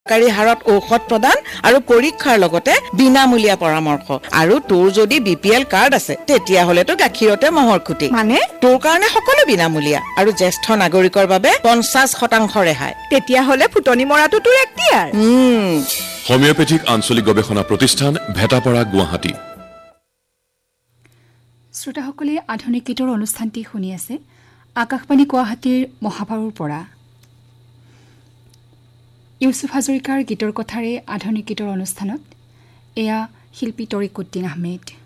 কাৰি হাৰত ঔষধ প্ৰদান আৰু পৰীক্ষাৰ লগতে বিনামূলীয়া পৰামৰ্শ আৰু তোৰ যদি বিপিএল কাৰ্ড আছে তেতিয়া হলেতো গাখীৰতে মহৰ খুঁটি মানে তোৰ কাৰণে সকলো বিনামূলীয়া আৰু জ্যেষ্ঠ নাগৰিকৰ বাবে 50% ৰেহাই তেতিয়া হলে ফুটনি মৰাটো তোৰ এক্টিয়াৰ হোমিওপেথিক আঞ্চলিক গৱেষণা প্ৰতিষ্ঠান ভেটাপাৰা গুৱাহাটী শ্ৰোতাসকলে আধুনিক গীতৰ অনুষ্ঠানটি শুনি আছে আকাশবাণী গুৱাহাটীৰ মহাভাৰুৰ পৰা ইউসুফ হাজৰিকাৰ গীতৰ কথাৰে আধুনিক গীতৰ অনুষ্ঠানত এয়া শিল্পী তৰিকুদ্দিন আহমেদ